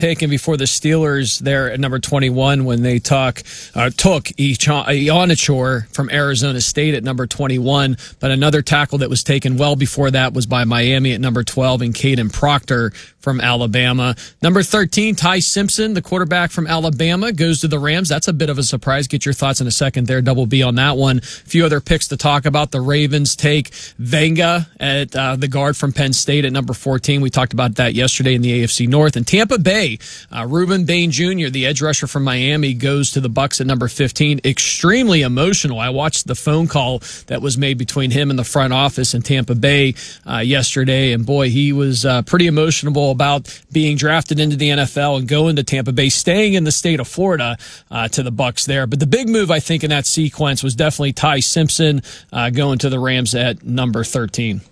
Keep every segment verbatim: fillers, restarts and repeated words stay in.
pick, and before the Steelers there at number twenty-one when they talk, uh, took Ionichor from Arizona State at number twenty-one. But another tackle that was taken well before that was by Miami at number twelve, and Caden Proctor from Alabama. Number thirteen, Ty Simpson, the quarterback from Alabama, goes to the Rams. That's a bit of a surprise. Get your thoughts in a second there. Double B on that one. A few other picks to talk about. The Ravens take Venga at uh, the guard from Penn State at number fourteen. We talked about that yesterday in the A F C North. And Tampa Bay, uh, Ruben Bain Junior, the edge rusher from Miami, goes to the Bucs at number fifteen. Extremely emotional. I watched the phone call that was made between him and the front office in Tampa Bay uh, yesterday. And boy, he was uh, pretty emotional about being drafted into the N F L and going to Tampa Bay, staying in the state of Florida uh, to the Bucs there. But the big move, I think, in that sequence was definitely Ty Simpson uh, going to the Rams at number thirteen.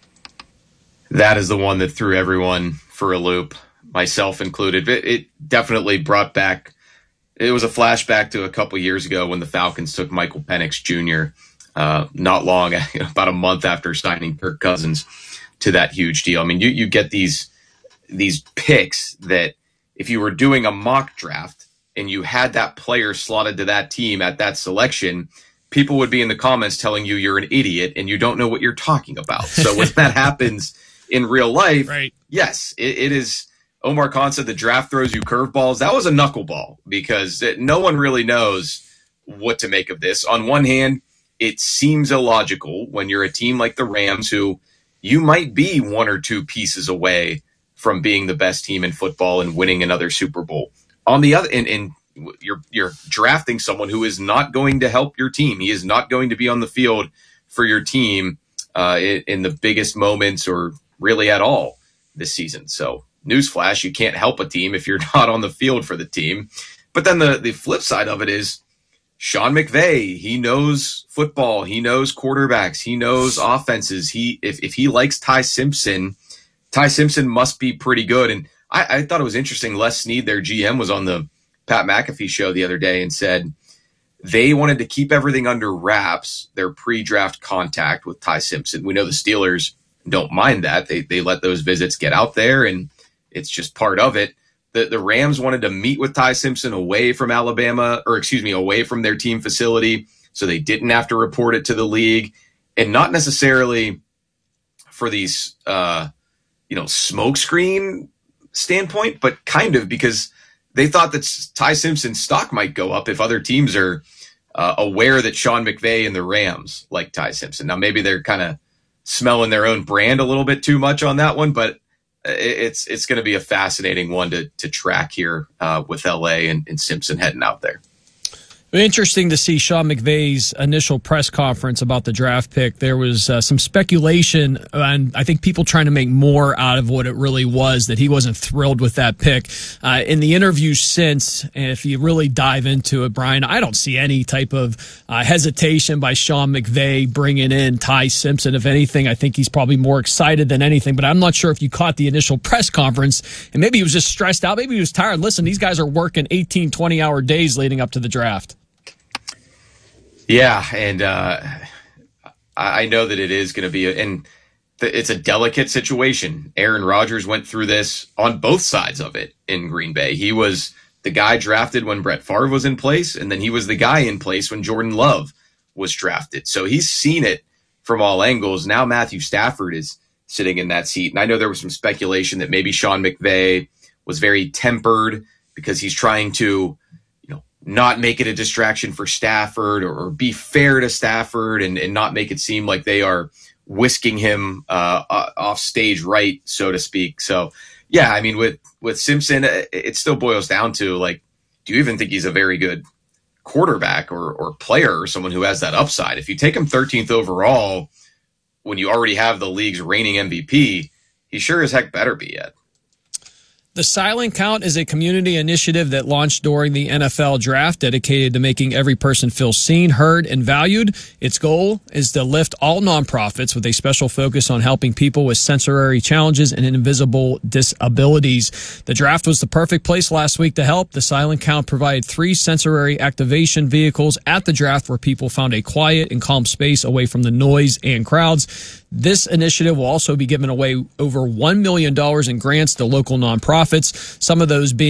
That is the one that threw everyone for a loop, myself included. It, it definitely brought back, it was a flashback to a couple years ago when the Falcons took Michael Penix Junior Uh, not long, about a month after signing Kirk Cousins to that huge deal. I mean, you, you get these these picks that if you were doing a mock draft and you had that player slotted to that team at that selection, people would be in the comments telling you you're an idiot and you don't know what you're talking about. So when that happens in real life, right. yes, it, it is. Omar Khan said the draft throws you curveballs. That was a knuckleball because it, no one really knows what to make of this. On one hand, it seems illogical when you're a team like the Rams, who you might be one or two pieces away from being the best team in football and winning another Super Bowl. On the other, and, and you're you're drafting someone who is not going to help your team. He is not going to be on the field for your team uh, in, in the biggest moments or really at all this season. So, newsflash, you can't help a team if you're not on the field for the team. But then the, the flip side of it is Sean McVay. He knows football. He knows quarterbacks. He knows offenses. He if, if he likes Ty Simpson, Ty Simpson must be pretty good. And I, I thought it was interesting. Les Snead, their G M, was on the Pat McAfee show the other day and said they wanted to keep everything under wraps, their pre-draft contact with Ty Simpson. We know the Steelers don't mind that. They they let those visits get out there, and it's just part of it. The, the Rams wanted to meet with Ty Simpson away from Alabama, or excuse me, away from their team facility, so they didn't have to report it to the league, and not necessarily for these, uh, you know, smokescreen standpoint, but kind of because they thought that Ty Simpson's stock might go up if other teams are uh, aware that Sean McVay and the Rams like Ty Simpson. Now, maybe they're kind of smelling their own brand a little bit too much on that one, but it's it's going to be a fascinating one to to track here uh, with L A and, and Simpson heading out there. Interesting to see Sean McVay's initial press conference about the draft pick. There was uh, some speculation, and I think people trying to make more out of what it really was, that he wasn't thrilled with that pick. Uh, in the interview since, and if you really dive into it, Brian, I don't see any type of uh, hesitation by Sean McVay bringing in Ty Simpson. If anything, I think he's probably more excited than anything, but I'm not sure if you caught the initial press conference, and maybe he was just stressed out. Maybe he was tired. Listen, these guys are working eighteen, twenty-hour days leading up to the draft. Yeah, and uh, I know that it is going to be, a, and it's a delicate situation. Aaron Rodgers went through this on both sides of it in Green Bay. He was the guy drafted when Brett Favre was in place, and then he was the guy in place when Jordan Love was drafted. So he's seen it from all angles. Now Matthew Stafford is sitting in that seat, and I know there was some speculation that maybe Sean McVay was very tempered because he's trying to not make it a distraction for Stafford, or, or be fair to Stafford and, and not make it seem like they are whisking him uh, off stage right, so to speak. So, yeah, I mean, with, with Simpson, it still boils down to, like, do you even think he's a very good quarterback or, or player or someone who has that upside? If you take him thirteenth overall when you already have the league's reigning M V P, he sure as heck better be yet. The Silent Count is a community initiative that launched during the N F L draft, dedicated to making every person feel seen, heard, and valued. Its goal is to lift all nonprofits with a special focus on helping people with sensory challenges and invisible disabilities. The draft was the perfect place last week to help. The Silent Count provided three sensory activation vehicles at the draft where people found a quiet and calm space away from the noise and crowds. This initiative will also be giving away over one million dollars in grants to local nonprofits, some of those being